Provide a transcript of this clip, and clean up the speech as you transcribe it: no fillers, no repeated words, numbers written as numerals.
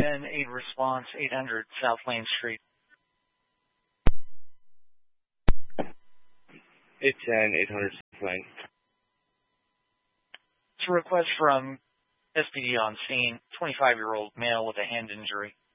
810, 8 response, 800 South Lane Street. 810, 800 South Lane. It's a request from SPD on scene, 25-year-old male with a hand injury.